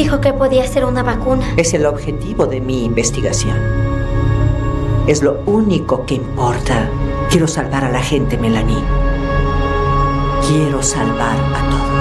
Dijo que podía ser una vacuna. Es el objetivo de mi investigación. Es lo único que importa. Quiero salvar a la gente, Melanie. Quiero salvar a todos.